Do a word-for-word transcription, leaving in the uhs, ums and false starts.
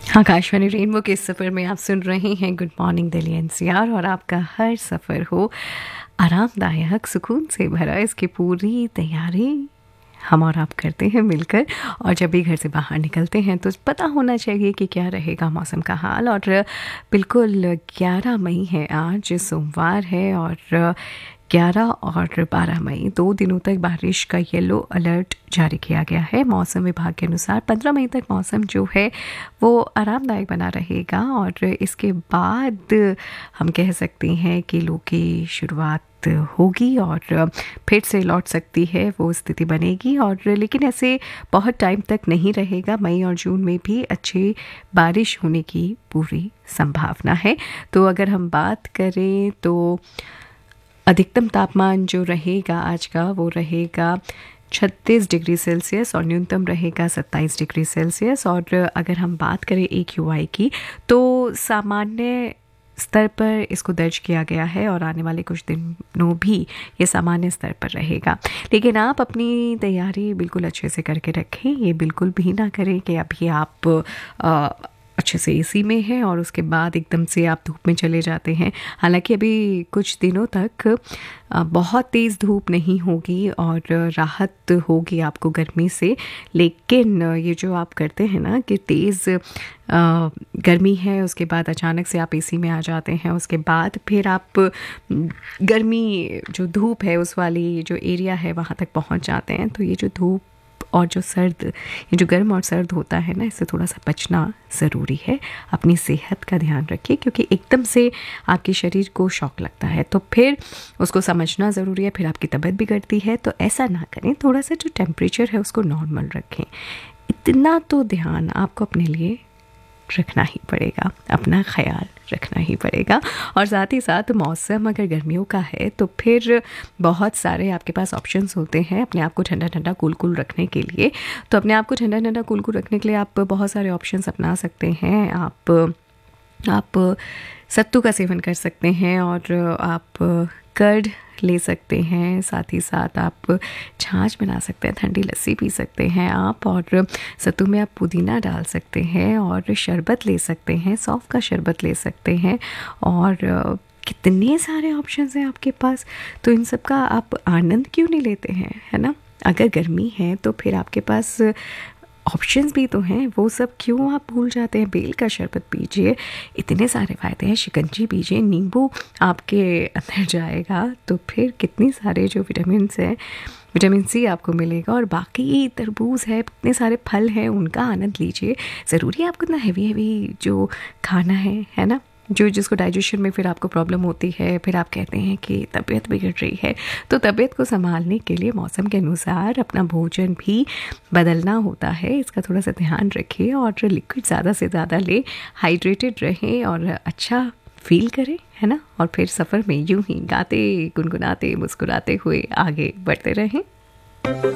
Akashvani rainbow के इस सफ़र में आप सुन रहे हैं गुड मॉर्निंग दिल्ली एनसीआर और आपका हर सफ़र हो आरामदायक सुकून से भरा, इसकी पूरी तैयारी हम और आप करते हैं मिलकर। और जब भी घर से बाहर निकलते हैं तो पता होना चाहिए कि क्या रहेगा मौसम का हाल। और बिल्कुल ग्यारह मई है आज, सोमवार है, और ग्यारह और बारह मई दो दिनों तक बारिश का येलो अलर्ट जारी किया गया है। मौसम विभाग के अनुसार पंद्रह मई तक मौसम जो है वो आरामदायक बना रहेगा और इसके बाद हम कह सकते हैं कि लू की शुरुआत होगी और फिर से लौट सकती है वो स्थिति बनेगी। और लेकिन ऐसे बहुत टाइम तक नहीं रहेगा, मई और जून में भी अच्छी बारिश होने की पूरी संभावना है। तो अगर हम बात करें तो अधिकतम तापमान जो रहेगा आज का वो रहेगा छत्तीस डिग्री सेल्सियस और न्यूनतम रहेगा सत्ताईस डिग्री सेल्सियस। और अगर हम बात करें एक यू आई की तो सामान्य स्तर पर इसको दर्ज किया गया है और आने वाले कुछ दिनों भी ये सामान्य स्तर पर रहेगा। लेकिन आप अपनी तैयारी बिल्कुल अच्छे से करके रखें, ये बिल्कुल भी ना करें कि अभी आप आ, अच्छे से एसी में हैं और उसके बाद एकदम से आप धूप में चले जाते हैं। हालांकि अभी कुछ दिनों तक बहुत तेज़ धूप नहीं होगी और राहत होगी आपको गर्मी से, लेकिन ये जो आप करते हैं ना कि तेज़ गर्मी है उसके बाद अचानक से आप एसी में आ जाते हैं, उसके बाद फिर आप गर्मी जो धूप है उस वाली जो एरिया है वहाँ तक पहुँच जाते हैं। तो ये जो धूप और जो सर्द, ये जो गर्म और सर्द होता है ना, इससे थोड़ा सा बचना ज़रूरी है। अपनी सेहत का ध्यान रखिए क्योंकि एकदम से आपके शरीर को शॉक लगता है तो फिर उसको समझना ज़रूरी है, फिर आपकी तबीयत बिगड़ती है। तो ऐसा ना करें, थोड़ा सा जो टेम्परेचर है उसको नॉर्मल रखें। इतना तो ध्यान आपको अपने लिए रखना ही पड़ेगा, अपना ख्याल रखना ही पड़ेगा। और साथ ही साथ मौसम अगर गर्मियों का है तो फिर बहुत सारे आपके पास ऑप्शंस होते हैं अपने आप को ठंडा ठंडा कूल कूल रखने के लिए। तो अपने आप को ठंडा ठंडा कूल कूल रखने के लिए आप बहुत सारे ऑप्शंस अपना सकते हैं। आप आप सत्तू का सेवन कर सकते हैं और आप कर्ड ले सकते हैं, साथ ही साथ आप छाछ बना सकते हैं, ठंडी लस्सी पी सकते हैं आप, और सत्तू में आप पुदीना डाल सकते हैं और शरबत ले सकते हैं, सौंफ का शरबत ले सकते हैं। और कितने सारे ऑप्शंस हैं आपके पास, तो इन सब का आप आनंद क्यों नहीं लेते हैं, है ना। अगर गर्मी है तो फिर आपके पास ऑप्शंस भी तो हैं, वो सब क्यों आप भूल जाते हैं। बेल का शरबत पीजिए, इतने सारे फ़ायदे हैं। शिकंजी पीजिए, नींबू आपके अंदर जाएगा तो फिर कितनी सारे जो विटामिन हैं, विटामिन सी आपको मिलेगा। और बाकी तरबूज है, इतने सारे फल हैं, उनका आनंद लीजिए। ज़रूरी है आपको इतना हैवी हैवी जो खाना है है ना, जो जिसको डाइजेशन में फिर आपको प्रॉब्लम होती है, फिर आप कहते हैं कि तबीयत बिगड़ रही है। तो तबीयत को संभालने के लिए मौसम के अनुसार अपना भोजन भी बदलना होता है, इसका थोड़ा सा ध्यान रखिए। और लिक्विड ज़्यादा से ज़्यादा ले, हाइड्रेटेड रहें और अच्छा फील करें, है ना। और फिर सफ़र में यूं ही गाते गुनगुनाते मुस्कुराते हुए आगे बढ़ते रहें।